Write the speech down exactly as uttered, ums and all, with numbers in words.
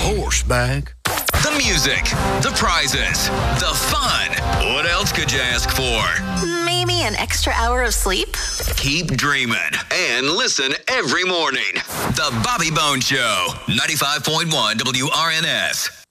horseback. The music, the prizes, the fun. What else could you ask for? Maybe an extra hour of sleep? Keep dreaming and listen every morning. The Bobby Bones Show, ninety-five point one W R N S.